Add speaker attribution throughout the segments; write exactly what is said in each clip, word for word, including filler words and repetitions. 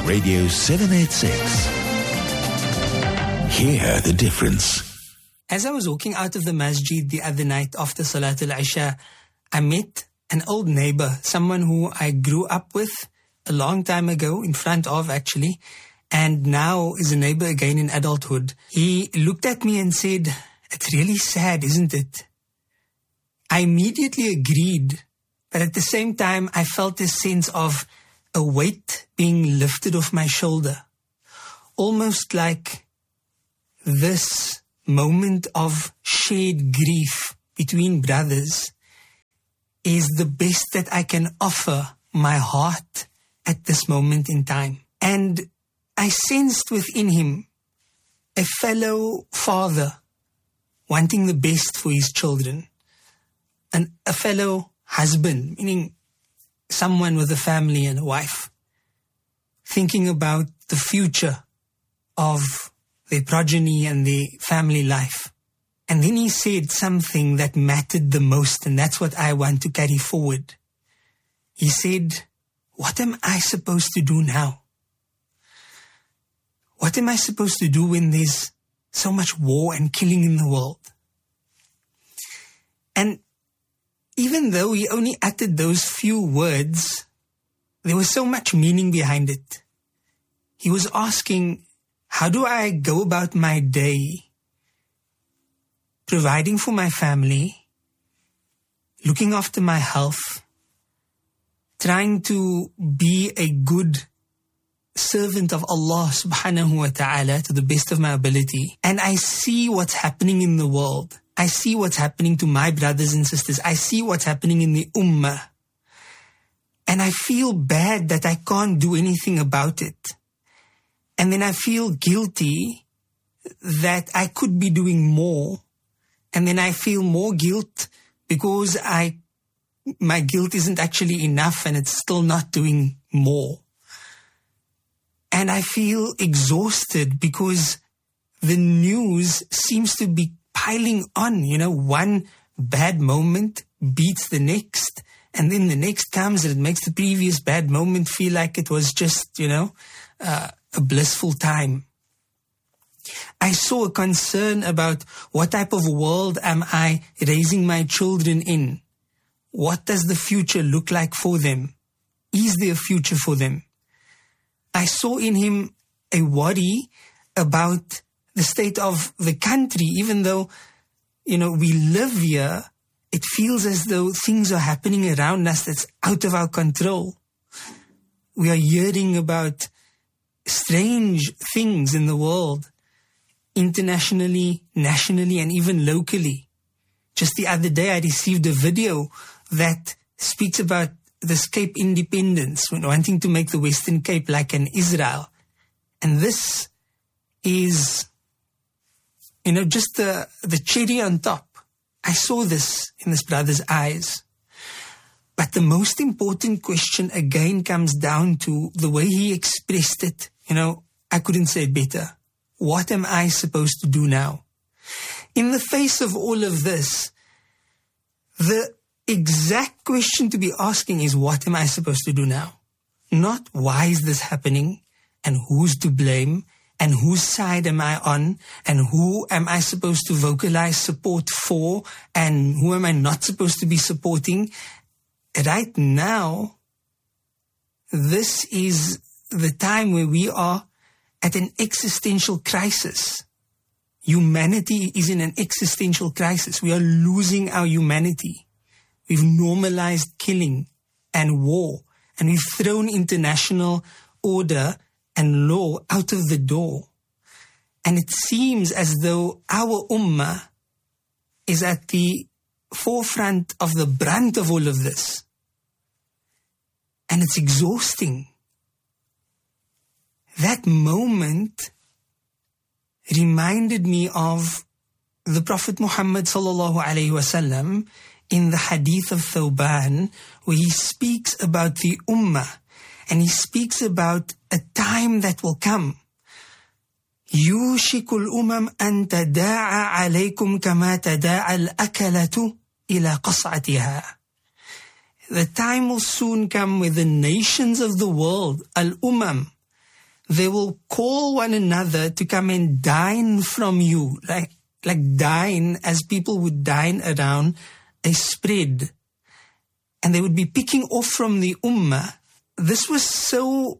Speaker 1: Radio seven eighty-six. Hear the difference.
Speaker 2: As I was walking out of the masjid the other night after Salatul Isha, I met an old neighbor, someone who I grew up with a long time ago, in front of actually, and now is a neighbor again in adulthood. He looked at me and said, "It's really sad, isn't it?" I immediately agreed, but at the same time, I felt a sense of a weight being lifted off my shoulder. Almost like this moment of shared grief between brothers is the best that I can offer my heart at this moment in time. And I sensed within him a fellow father wanting the best for his children, and a fellow husband, meaning someone with a family and a wife, thinking about the future of their progeny and their family life. And then he said something that mattered the most, and that's what I want to carry forward. He said, "What am I supposed to do now? What am I supposed to do when there's so much war and killing in the world?" And even though he only uttered those few words, there was so much meaning behind it. He was asking, how do I go about my day, providing for my family, looking after my health, trying to be a good servant of Allah subhanahu wa ta'ala to the best of my ability. And I see what's happening in the world. I see what's happening to my brothers and sisters. I see what's happening in the ummah. And I feel bad that I can't do anything about it. And then I feel guilty that I could be doing more. And then I feel more guilt because I, my guilt isn't actually enough and it's still not doing more. And I feel exhausted because the news seems to be piling on. You know, one bad moment beats the next, and then the next comes and it makes the previous bad moment feel like it was just, you know, uh, a blissful time. I saw a concern about what type of world am I raising my children in? What does the future look like for them? Is there a future for them? I saw in him a worry about the state of the country. Even though, you know, we live here, it feels as though things are happening around us that's out of our control. We are hearing about strange things in the world, internationally, nationally, and even locally. Just the other day, I received a video that speaks about this Cape independence, when wanting to make the Western Cape like an Israel. And this is, you know, just the, the cherry on top. I saw this in this brother's eyes. But the most important question again comes down to the way he expressed it. You know, I couldn't say it better. What am I supposed to do now? In the face of all of this, the exact question to be asking is, what am I supposed to do now? Not why is this happening and who's to blame and whose side am I on and who am I supposed to vocalize support for and who am I not supposed to be supporting. Right now, this is the time where we are at an existential crisis. Humanity is in an existential crisis. We are losing our humanity. We've normalized killing and war, and we've thrown international order and law out of the door. And it seems as though our ummah is at the forefront of the brunt of all of this. And it's exhausting. That moment reminded me of the Prophet Muhammad sallallahu alaihi wasallam in the hadith of Thawban, where he speaks about the ummah, and he speaks about a time that will come. يُوشِكُ الْأُمَمْ أَن تَدَاعَ عَلَيْكُمْ كَمَا تَدَاعَ الْأَكَلَةُ إِلَى قَصْعَتِهَا. The time will soon come where the nations of the world, al-umam, they will call one another to come and dine from you, like, like dine as people would dine around a spread. And they would be picking off from the ummah. This was so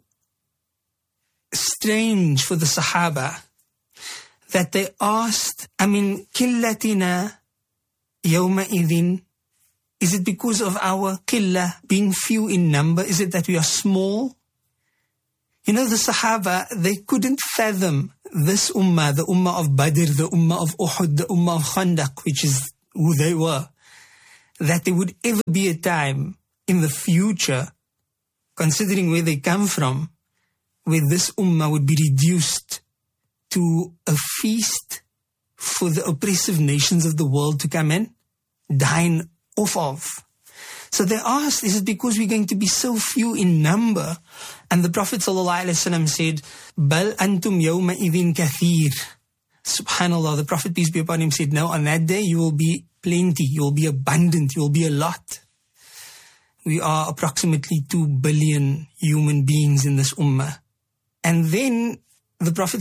Speaker 2: strange for the Sahaba that they asked, I mean, killatina yawma idhin, is it because of our qillah, being few in number? Is it that we are small? You know, the Sahaba, they couldn't fathom this ummah, the ummah of Badr, the ummah of Uhud, the ummah of Khandaq, which is who they were, that there would ever be a time in the future, considering where they come from, where this ummah would be reduced to a feast for the oppressive nations of the world to come and dine off of. So they asked, is it because we're going to be so few in number? And the Prophet ﷺ said, Bal antum yawma idhin kathir. Subhanallah, the Prophet, peace be upon him, said, no, on that day you will be plenty, you will be abundant, you will be a lot. We are approximately two billion human beings in this ummah. And then the Prophet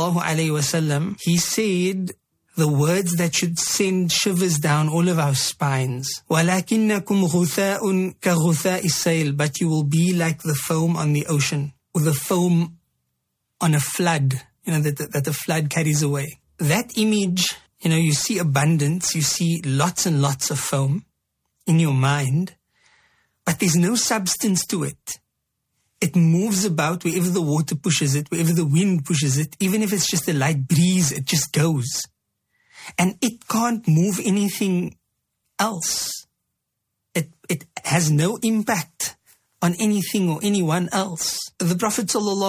Speaker 2: ﷺ, he said the words that should send shivers down all of our spines. وَلَكِنَّكُمْ غُثَاءٌ كَغُثَاءِ السَّيْلِ. But you will be like the foam on the ocean, or the foam on a flood, you know, that, that, that the flood carries away. That image, you know, you see abundance, you see lots and lots of foam in your mind, but there's no substance to it. It moves about wherever the water pushes it, wherever the wind pushes it. Even if it's just a light breeze, it just goes. And it can't move anything else. It, it has no impact on anything or anyone else. The Prophet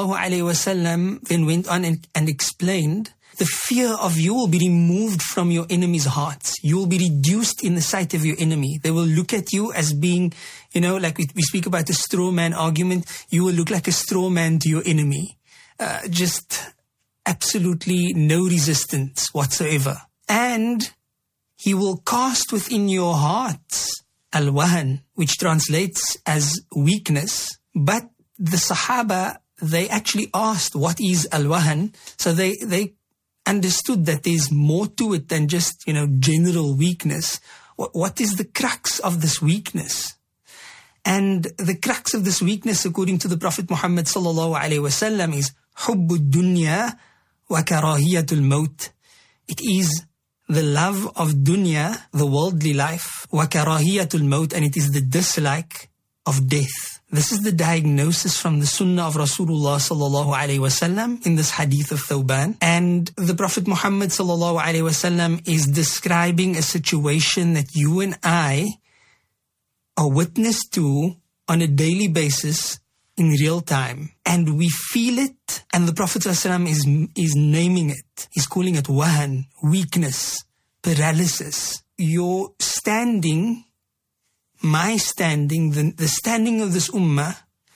Speaker 2: ﷺ then went on and, and explained, the fear of you will be removed from your enemy's hearts. You will be reduced in the sight of your enemy. They will look at you as being, you know, like we, we speak about the straw man argument. You will look like a straw man to your enemy. Uh, just absolutely no resistance whatsoever. And he will cast within your hearts al-wahan, which translates as weakness. But the Sahaba, they actually asked, what is al-wahan? So they, they understood that there's more to it than just, you know, general weakness. What, what is the crux of this weakness? And the crux of this weakness, according to the Prophet Muhammad sallallahu alaihi wasallam, is hubbu dunya wa karahiyatul maut. It is the love of dunya, the worldly life, wa karahiyatul maut, and it is the dislike of death. This is the diagnosis from the Sunnah of Rasulullah sallallahu alaihi wasallam in this hadith of Thawban. And the Prophet Muhammad sallallahu alaihi wasallam is describing a situation that you and I are witness to on a daily basis in real time. And we feel it, and the Prophet ﷺ is, is naming it. He's calling it wahan, weakness, paralysis. Your standing, my standing, the, the standing of this ummah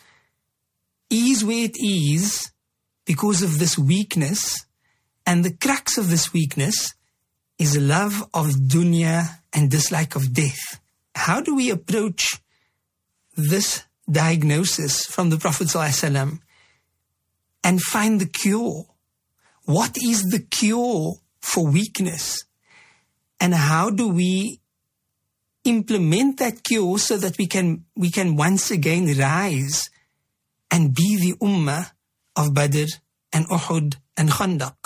Speaker 2: is where it is because of this weakness. And the crux of this weakness is love of dunya and dislike of death. How do we approach this diagnosis from the Prophet ﷺ and find the cure? What is the cure for weakness? And how do we implement that cure so that we can we can once again rise and be the ummah of Badr and Uhud and Khandaq?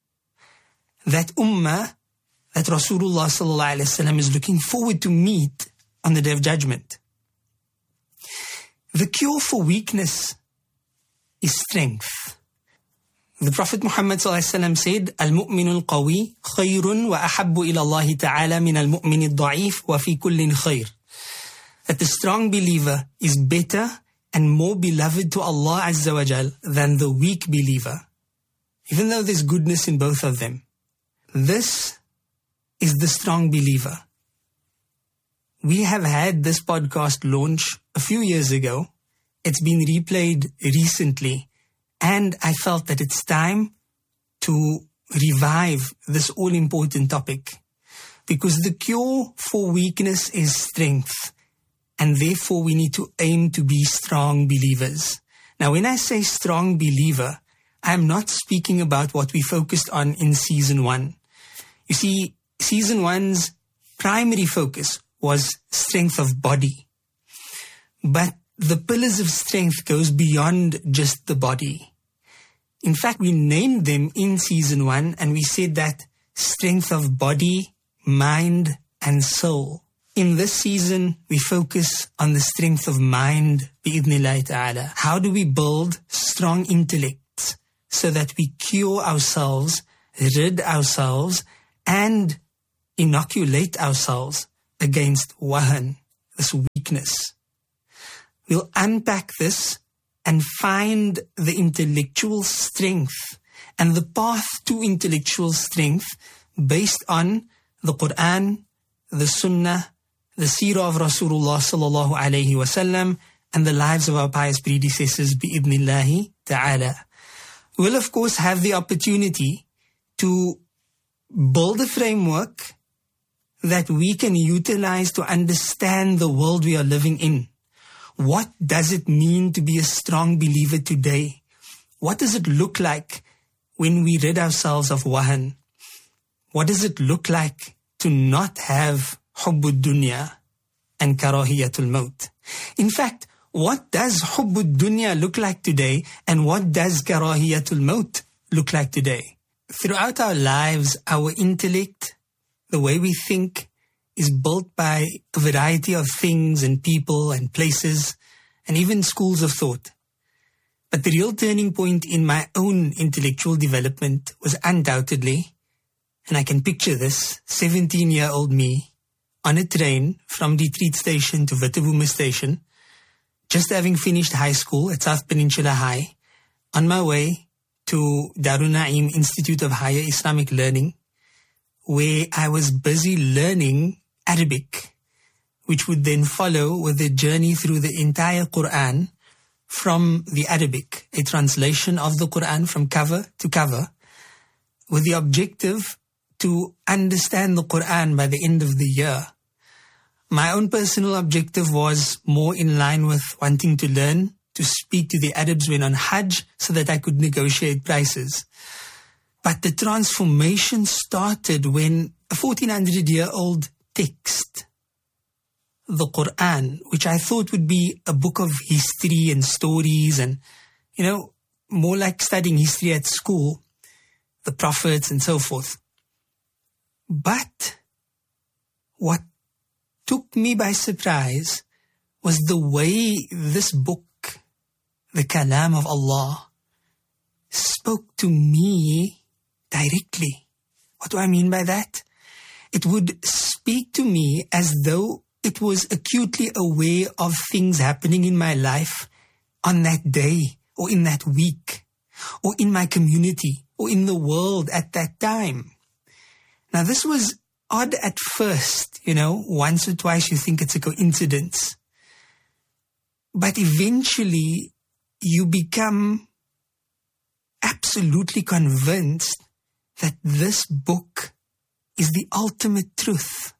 Speaker 2: That ummah that Rasulullah sallallahu alaihi wasallam is looking forward to meet on the Day of Judgment. The cure for weakness is strength. The Prophet Muhammad ﷺ said, Al-mu'minu al-qawi khayrun wa ahabbu ila Allah ta'ala min al-mu'min al-da'if wa fi kullin khayr. That the strong believer is better and more beloved to Allah Azza wa Jal than the weak believer, even though there's goodness in both of them. This is the strong believer. We have had this podcast launch a few years ago. It's been replayed recently. And I felt that it's time to revive this all-important topic. Because the cure for weakness is strength. And therefore we need to aim to be strong believers. Now when I say strong believer, I'm not speaking about what we focused on in season one. You see, season one's primary focus was strength of body. But the pillars of strength goes beyond just the body. In fact, we named them in season one, and we said that strength of body, mind, and soul. In this season, we focus on the strength of mind, bi'idhnillahi ta'ala. How do we build strong intellects so that we cure ourselves, rid ourselves, and inoculate ourselves against wahan, this weakness? We'll unpack this and find the intellectual strength and the path to intellectual strength based on the Quran, the Sunnah, the Seerah of Rasulullah sallallahu alayhi wasallam, and the lives of our pious predecessors bi'idhnillahi ta'ala. We'll of course have the opportunity to build a framework that we can utilize to understand the world we are living in. What does it mean to be a strong believer today? What does it look like when we rid ourselves of wahan? What does it look like to not have hubbud dunya and karahiyatul maut? In fact, what does hubbud dunya look like today, and what does karahiyatul maut look like today? Throughout our lives, our intellect, the way we think, is built by a variety of things and people and places and even schools of thought. But the real turning point in my own intellectual development was undoubtedly, and I can picture this, seventeen-year-old me on a train from Retreat Station to Witterboomer Station, just having finished high school at South Peninsula High, on my way to Darul Naim Institute of Higher Islamic Learning, where I was busy learning Arabic, which would then follow with a journey through the entire Quran from the Arabic, a translation of the Quran from cover to cover, with the objective to understand the Quran by the end of the year. My own personal objective was more in line with wanting to learn to speak to the Arabs when on Hajj so that I could negotiate prices. But the transformation started when a fourteen hundred year old text, the Quran, which I thought would be a book of history and stories and, you know, more like studying history at school, the prophets and so forth. But what took me by surprise was the way this book, the Kalam of Allah, spoke to me directly. What do I mean by that? It would speak to me as though it was acutely aware of things happening in my life on that day or in that week or in my community or in the world at that time. Now this was odd at first, you know, once or twice you think it's a coincidence. But eventually you become absolutely convinced that this book is the ultimate truth.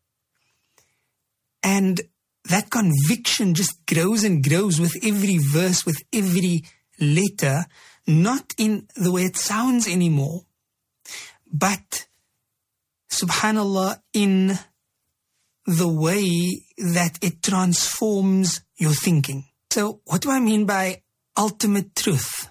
Speaker 2: And that conviction just grows and grows with every verse, with every letter, not in the way it sounds anymore, but, subhanallah, in the way that it transforms your thinking. So what do I mean by ultimate truth?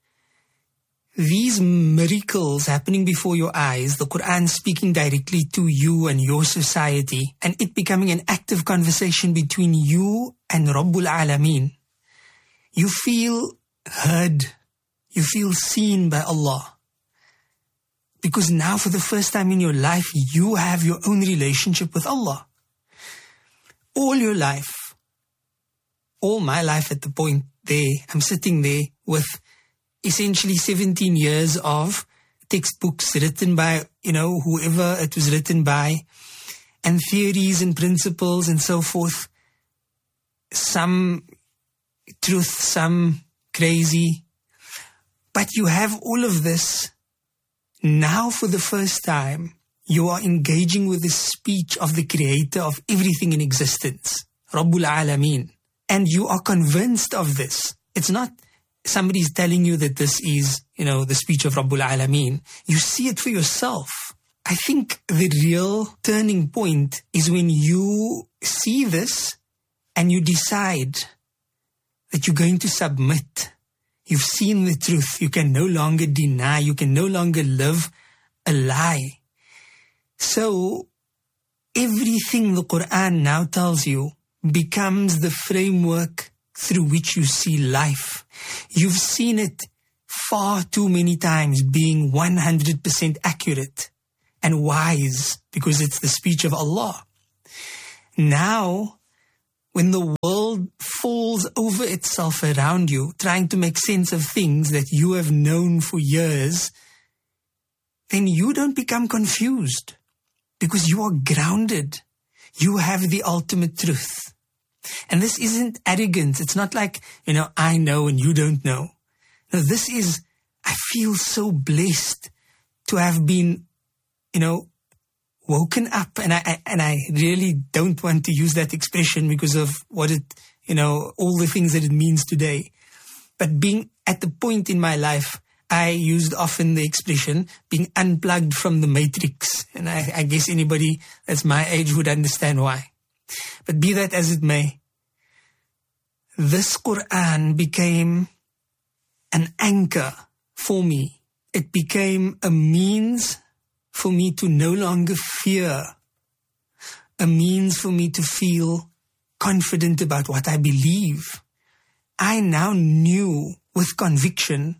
Speaker 2: These miracles happening before your eyes, the Quran speaking directly to you and your society, and it becoming an active conversation between you and Rabbul Alameen. You feel heard. You feel seen by Allah. Because now for the first time in your life, you have your own relationship with Allah. All your life, all my life at the point there, I'm sitting there with essentially seventeen years of textbooks written by, you know, whoever it was written by, and theories and principles and so forth. Some truth, some crazy. But you have all of this. Now for the first time, you are engaging with the speech of the creator of everything in existence, Rabbul Alameen. And you are convinced of this. It's not somebody's telling you that this is, you know, the speech of Rabbul Alameen. You see it for yourself. I think the real turning point is when you see this and you decide that you're going to submit. You've seen the truth. You can no longer deny. You can no longer live a lie. So everything the Quran now tells you becomes the framework through which you see life. You've seen it far too many times being one hundred percent accurate and wise because it's the speech of Allah. Now, when the world falls over itself around you, trying to make sense of things that you have known for years, then you don't become confused because you are grounded. You have the ultimate truth. And this isn't arrogance. It's not like, you know, I know and you don't know. No, this is, I feel so blessed to have been, you know, woken up. And I, I and I really don't want to use that expression because of what it, you know, all the things that it means today. But being at the point in my life, I used often the expression being unplugged from the matrix. And I, I guess anybody that's my age would understand why. But be that as it may, this Quran became an anchor for me. It became a means for me to no longer fear, a means for me to feel confident about what I believe. I now knew with conviction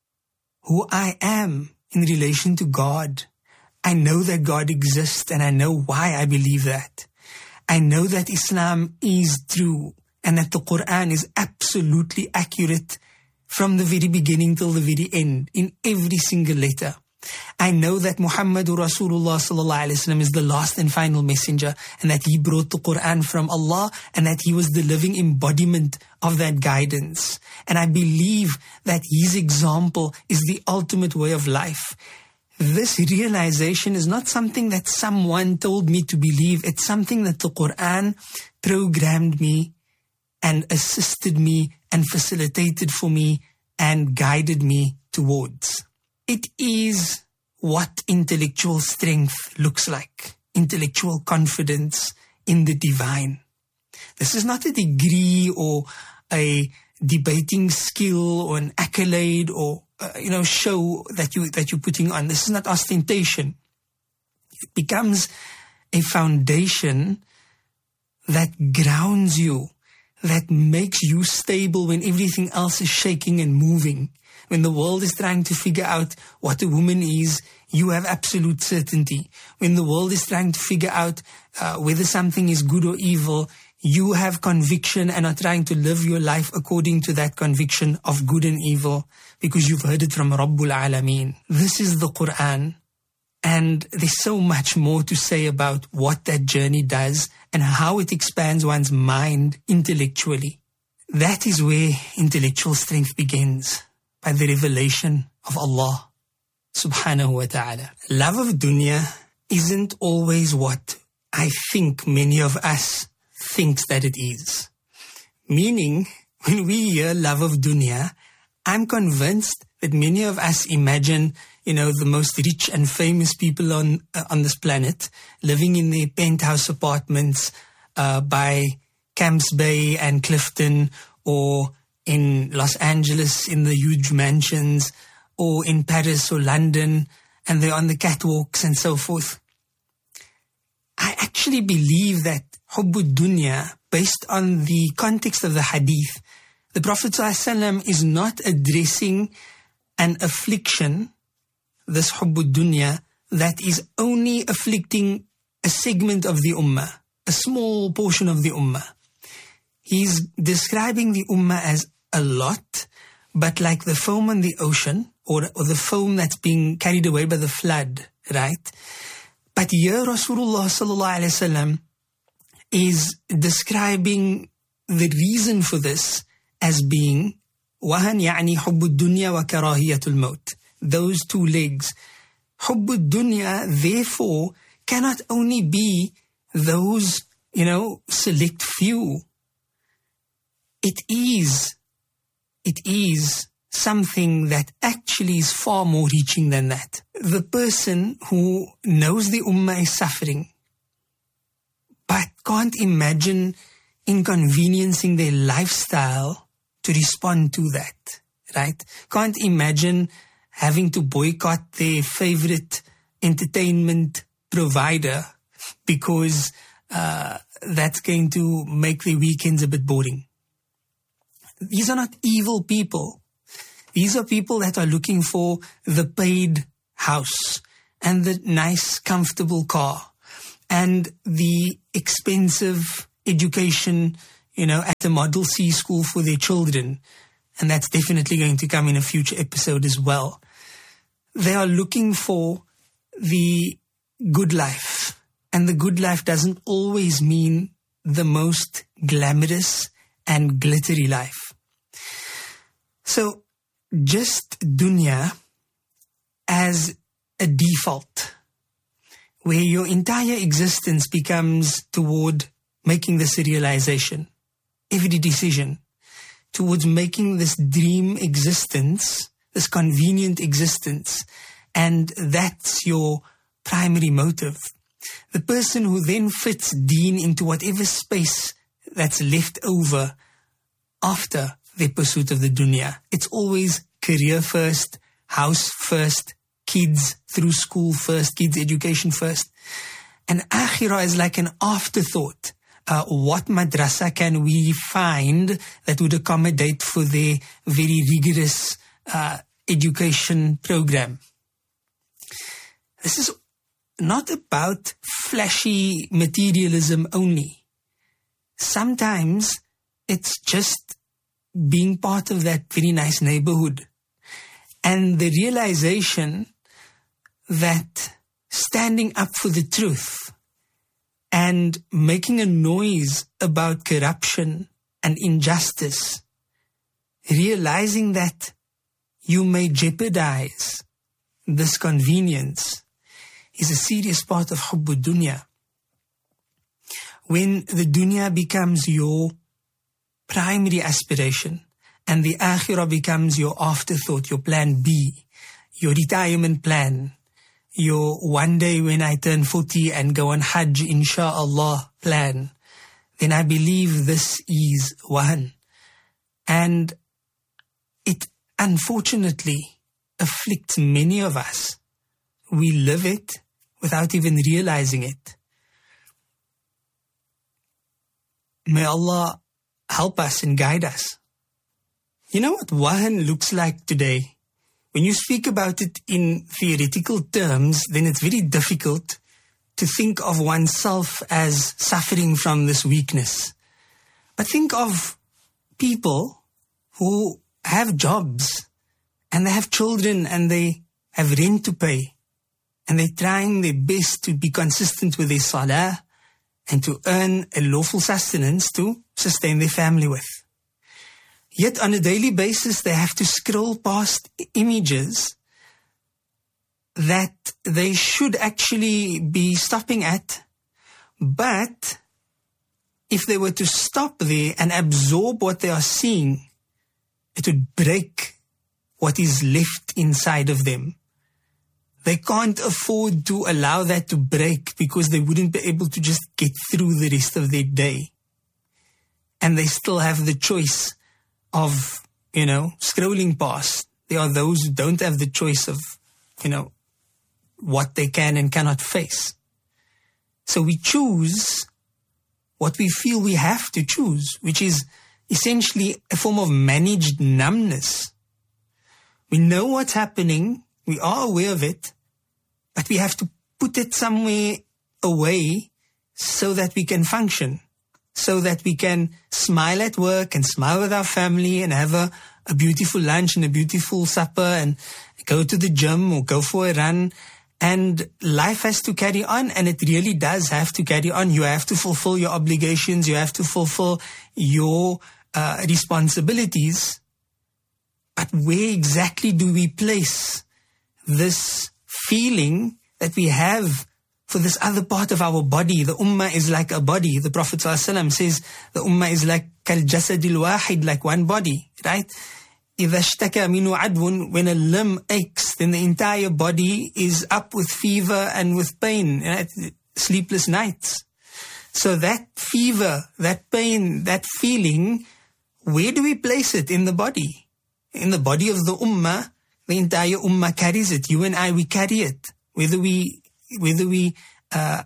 Speaker 2: who I am in relation to God. I know that God exists and I know why I believe that. I know that Islam is true and that the Quran is absolutely accurate from the very beginning till the very end in every single letter. I know that Muhammadur Rasulullah sallallahu alaihi wasallam is the last and final messenger and that he brought the Quran from Allah and that he was the living embodiment of that guidance. And I believe that his example is the ultimate way of life. This realization is not something that someone told me to believe. It's something that the Quran programmed me and assisted me and facilitated for me and guided me towards. It is what intellectual strength looks like, intellectual confidence in the divine. This is not a degree or a debating skill or an accolade or uh, you know show that you that you're putting on. This is not ostentation. It becomes a foundation that grounds you, that makes you stable when everything else is shaking and moving. When the world is trying to figure out what a woman is, you have absolute certainty. When the world is trying to figure out uh, whether something is good or evil, you have conviction and are trying to live your life according to that conviction of good and evil because you've heard it from Rabbul Alameen. This is the Quran. And there's so much more to say about what that journey does and how it expands one's mind intellectually. That is where intellectual strength begins. By the revelation of Allah subhanahu wa ta'ala. Love of dunya isn't always what I think many of us thinks that it is. Meaning, when we hear love of dunya, I'm convinced that many of us imagine, you know, the most rich and famous people on uh, on this planet living in their penthouse apartments uh, by Camps Bay and Clifton, or in Los Angeles in the huge mansions, or in Paris or London, and they're on the catwalks and so forth. I actually believe that Hubbud Dunya, based on the context of the hadith, the Prophet ﷺ is not addressing an affliction, this Hubbud Dunya, that is only afflicting a segment of the ummah, a small portion of the ummah. He's describing the ummah as a lot, but like the foam on the ocean, or, or the foam that's being carried away by the flood, right? But here Rasulullah sallallahu alaihi wasallam is describing the reason for this as being wahan yani hubbud dunya wa karahiyatul maut. Those two legs. Hubbud dunya, therefore, cannot only be those, you know, select few. It is It is something that actually is far more reaching than that. The person who knows the ummah is suffering, but can't imagine inconveniencing their lifestyle to respond to that, right? Can't imagine having to boycott their favorite entertainment provider because uh, that's going to make their weekends a bit boring. These are not evil people. These are people that are looking for the paid house and the nice, comfortable car and the expensive education, you know, at a Model C school for their children. And that's definitely going to come in a future episode as well. They are looking for the good life. And the good life doesn't always mean the most glamorous and glittery life. So just dunya as a default, where your entire existence becomes toward making this a realization, every decision towards making this dream existence, this convenient existence, and that's your primary motive. The person who then fits deen into whatever space that's left over after the pursuit of the dunya. It's always career first, house first, kids through school first, kids education first. And akhirah is like an afterthought. Uh, what madrasa can we find that would accommodate for their very rigorous uh, education program? This is not about flashy materialism only. Sometimes it's just being part of that very nice neighborhood. And the realization that standing up for the truth and making a noise about corruption and injustice, realizing that you may jeopardize this convenience, is a serious part of hubbud dunya. When the dunya becomes your primary aspiration and the akhirah becomes your afterthought, your plan B, your retirement plan, your one day when I turn forty and go on Hajj, inshallah plan, then I believe this is wahan. And it unfortunately afflicts many of us. We live it without even realizing it. May Allah help us and guide us. You know what wahan looks like today? When you speak about it in theoretical terms, then it's very difficult to think of oneself as suffering from this weakness. But think of people who have jobs and they have children and they have rent to pay. And they're trying their best to be consistent with their salah and to earn a lawful sustenance to sustain their family with. Yet on a daily basis, they have to scroll past images that they should actually be stopping at. But if they were to stop there and absorb what they are seeing, it would break what is left inside of them. They can't afford to allow that to break because they wouldn't be able to just get through the rest of their day. And they still have the choice of, you know, scrolling past. There are those who don't have the choice of, you know, what they can and cannot face. So we choose what we feel we have to choose, which is essentially a form of managed numbness. We know what's happening. We are aware of it, but we have to put it somewhere away so that we can function, so that we can smile at work and smile with our family and have a, a beautiful lunch and a beautiful supper and go to the gym or go for a run. And life has to carry on, and it really does have to carry on. You have to fulfill your obligations. You have to fulfill your uh, responsibilities. But where exactly do we place this feeling that we have for this other part of our body? The ummah is like a body. The Prophet ﷺ says the ummah is like kal jasadil wahid, like one body, right? إِذَا اشْتَكَى مِنْهُ عَدْوٌ, when a limb aches, then the entire body is up with fever and with pain, you know, sleepless nights. So that fever, that pain, that feeling, where do we place it in the body? In the body of the ummah, the entire ummah carries it. You and I, we carry it. Whether we, whether we uh,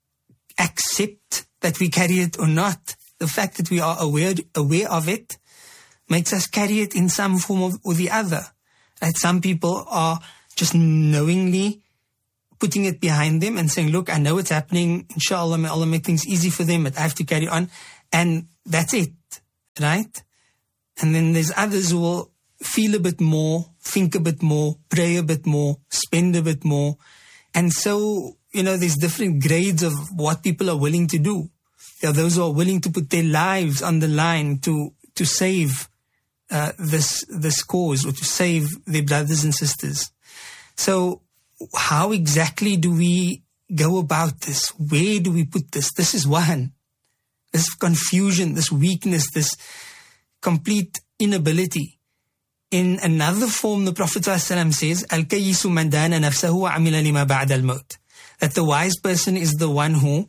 Speaker 2: accept that we carry it or not, the fact that we are aware aware of it makes us carry it in some form of, or the other. Right? Some people are just knowingly putting it behind them and saying, look, I know it's happening. Inshallah, may Allah make things easy for them, but I have to carry on. And that's it. Right? And then there's others who will feel a bit more, think a bit more, pray a bit more, spend a bit more. And so, you know, there's different grades of what people are willing to do. There are those who are willing to put their lives on the line to, to save uh, this, this cause, or to save their brothers and sisters. So how exactly do we go about this? Where do we put this? This is one. This confusion, this weakness, this complete inability. In another form, the Prophet ﷺ says, Al-Kayyisu man dana nafsahu wa amila lima ba'da al-maut. That the wise person is the one who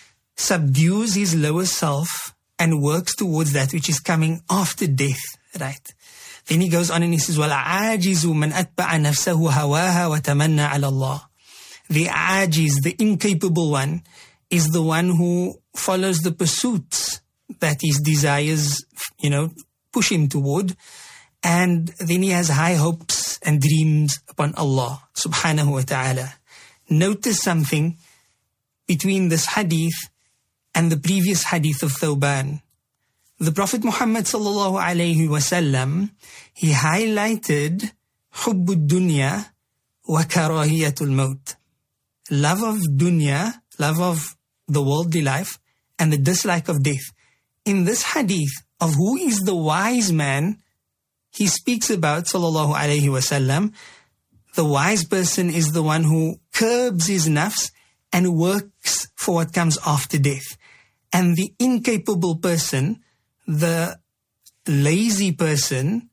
Speaker 2: subdues his lower self and works towards that which is coming after death. Right? Then he goes on and he says, وَالْعَاجِزُ مَنْ أَتْبَعَ نَفْسَهُ هَوَاهَا وَتَمَنَّى عَلَى اللَّهِ. The ajiz, the incapable one, is the one who follows the pursuits that his desires, you know, push him toward. And then he has high hopes and dreams upon Allah subhanahu wa ta'ala. Notice something between this hadith and the previous hadith of Thawban. The Prophet Muhammad sallallahu alayhi wa sallam, he highlighted hubbud dunya wa karahiyatul maut. Love of dunya, love of the worldly life, and the dislike of death. In this hadith of who is the wise man, he speaks about, sallallahu alayhi wa sallam, the wise person is the one who curbs his nafs and works for what comes after death. And the incapable person, the lazy person,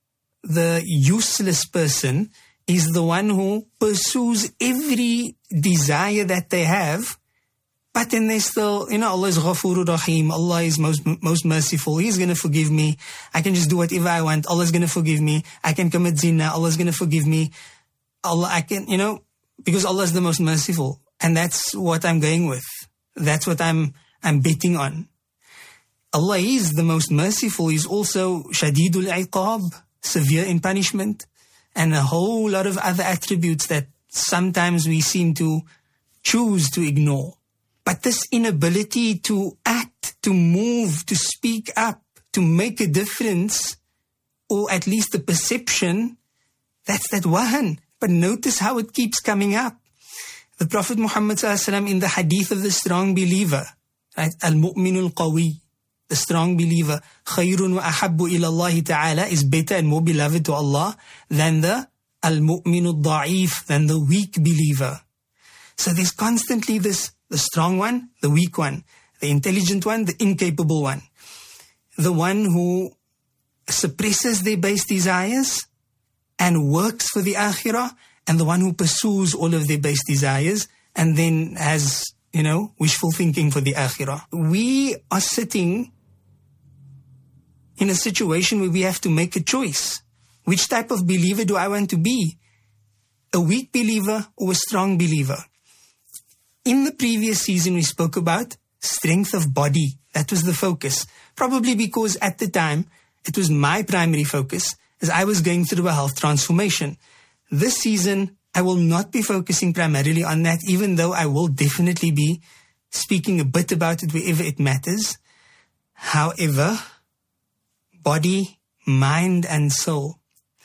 Speaker 2: the useless person, is the one who pursues every desire that they have, but then they still, you know, Allah is Ghafurur Rahim, Allah is most most merciful, He's going to forgive me, I can just do whatever I want, Allah is going to forgive me, I can commit zina, Allah is going to forgive me, Allah, I can, you know, because Allah is the most merciful. And that's what I'm going with. That's what I'm, I'm betting on. Allah is the most merciful. He's also Shadidul Iqab, severe in punishment, and a whole lot of other attributes that sometimes we seem to choose to ignore. But this inability to act, to move, to speak up, to make a difference, or at least the perception, that's that wahan. But notice how it keeps coming up. The Prophet Muhammad sallallahu alaihi wasallam in the hadith of the strong believer, right? Al-mu'minul qawi, the strong believer, khayrun wa ahabbu ila Allah ta'ala, is better and more beloved to Allah than the al-mu'minul da'if, than the weak believer. So there's constantly this, the strong one, the weak one, the intelligent one, the incapable one, the one who suppresses their base desires and works for the akhirah, and the one who pursues all of their base desires and then has, you know, wishful thinking for the akhirah. We are sitting in a situation where we have to make a choice. Which type of believer do I want to be? A weak believer or a strong believer? In the previous season, we spoke about strength of body. That was the focus. Probably because at the time, it was my primary focus as I was going through a health transformation. This season, I will not be focusing primarily on that, even though I will definitely be speaking a bit about it wherever it matters. However, body, mind, and soul.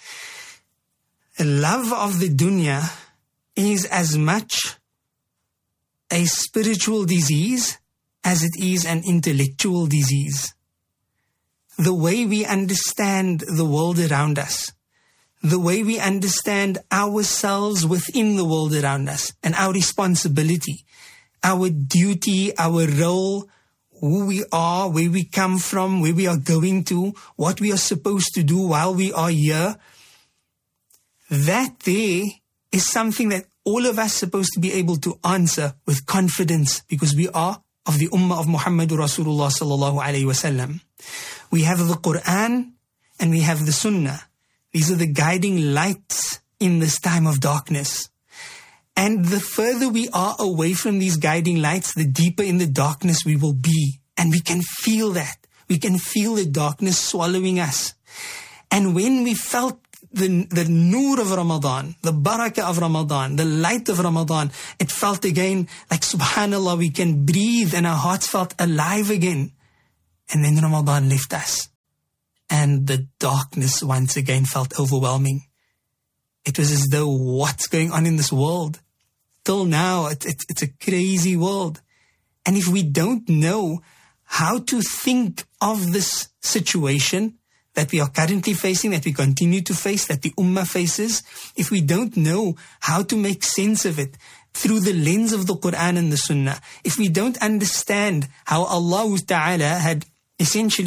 Speaker 2: A love of the dunya is as much a spiritual disease as it is an intellectual disease. The way we understand the world around us, the way we understand ourselves within the world around us, and our responsibility, our duty, our role, who we are, where we come from, where we are going to, what we are supposed to do while we are here, that there is something that all of us are supposed to be able to answer with confidence, because we are of the ummah of Muhammadur Rasulullah sallallahu alayhi wasallam. We have the Quran and we have the Sunnah. These are the guiding lights in this time of darkness. And the further we are away from these guiding lights, the deeper in the darkness we will be. And we can feel that. We can feel the darkness swallowing us. And when we felt the, the nur of Ramadan, the barakah of Ramadan, the light of Ramadan, it felt again like, subhanallah, we can breathe, and our hearts felt alive again. And then Ramadan left us. And the darkness once again felt overwhelming. It was as though, what's going on in this world? Till now, it, it, it's a crazy world. And if we don't know how to think of this situation that we are currently facing, that we continue to face, that the ummah faces, if we don't know how to make sense of it through the lens of the Quran and the Sunnah, if we don't understand how Allah Ta'ala had essentially